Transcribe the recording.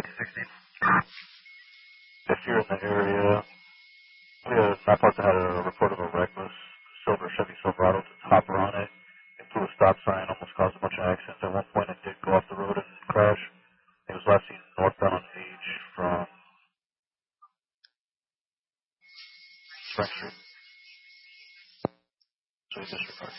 If you're in the area, my partner had a report of a reckless silver Chevy Silverado with its hopper on it. It flew a stop sign, almost caused a bunch of accidents. At one point, it did go off the road and crash. It was last seen northbound on Page from Spring Street. So he disregarded.